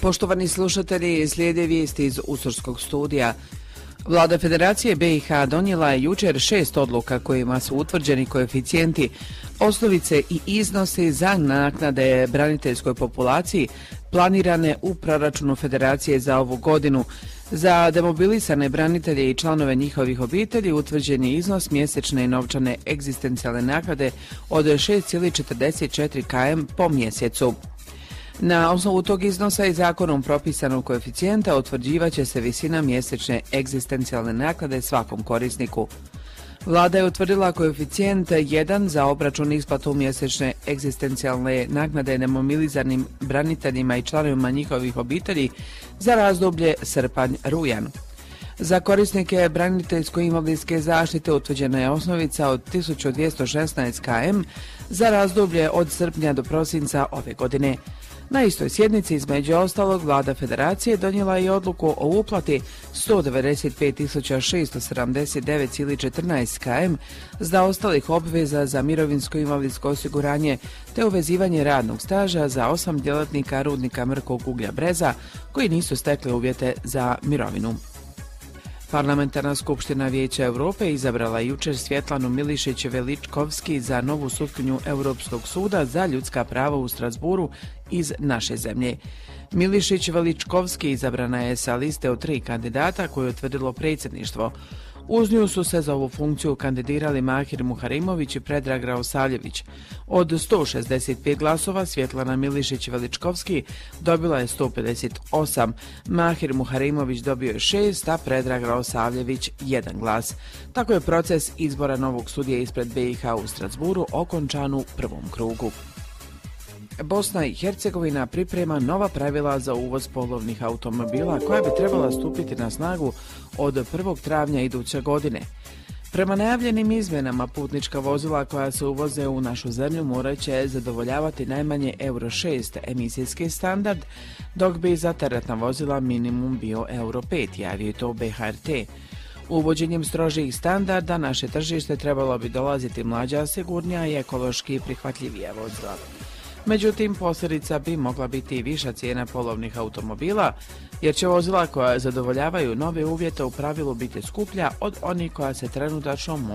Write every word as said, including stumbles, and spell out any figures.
Poštovani slušatelji, slijede vijesti iz Usurskog studija. Vlada Federacije B i H donijela je jučer šest odluka kojima su utvrđeni koeficijenti, osnovice i iznosi za naknade braniteljskoj populaciji planirane u proračunu Federacije za ovu godinu. Za demobilisane branitelje i članove njihovih obitelji utvrđen je iznos mjesečne i novčane egzistencijalne naknade od šest zarez četrdeset četiri km po mjesecu. Na osnovu tog iznosa i zakonom propisanog koeficijenta utvrđivaće se visina mjesečne egzistencijalne naknade svakom korisniku. Vlada je utvrdila koeficijent jedan za obračun isplatu mjesečne egzistencijalne naknade demobilisanim braniteljima i članovima njihovih obitelji za razdoblje srpanj-rujan. Za korisnike braniteljsko-invalidske zaštite utvrđena je osnovica od tisuću dvjesto šesnaest km za razdoblje od srpnja do prosinca ove godine. Na istoj sjednici, između ostalog, Vlada Federacije donijela je odluku o uplati sto devedeset pet tisuća šesto sedamdeset devet zarez četrnaest km za ostalih obveza za mirovinsko-invalidsko osiguranje te uvezivanje radnog staža za osam djelatnika rudnika Mrkog uglja Breza koji nisu stekli uvjete za mirovinu. Parlamentarna skupština Vijeća Europe izabrala jučer Svjetlanu Milišić-Veličkovski za novu sutkinju Europskog suda za ljudska prava u Strasburu iz naše zemlje. Milišić-Veličkovski izabrana je sa liste od tri kandidata koje je utvrdilo predsjedništvo. Uz nju su se za ovu funkciju kandidirali Mahir Muharimović i Predrag Raosavljević. Od sto šezdeset pet glasova Svjetlana Milišić-Veličkovski dobila je sto pedeset osam, Mahir Muharimović dobio je šest, a Predrag Raosavljević jedan glas. Tako je proces izbora novog sudije ispred B i H u Strasburu okončan u prvom krugu. Bosna i Hercegovina priprema nova pravila za uvoz polovnih automobila koja bi trebala stupiti na snagu od prvog travnja iduće godine. Prema najavljenim izmjenama, putnička vozila koja se uvoze u našu zemlju morat će zadovoljavati najmanje Euro šest emisijski standard, dok bi za teretna vozila minimum bio Euro pet, javio to B H R T. Uvođenjem strožijih standarda naše tržište trebalo bi dolaziti mlađa, sigurnija i ekološki prihvatljivija vozila. Međutim, posljedica bi mogla biti i viša cijena polovnih automobila, jer će vozila koja zadovoljavaju nove uvjete u pravilu biti skuplja od onih koja se trenutačno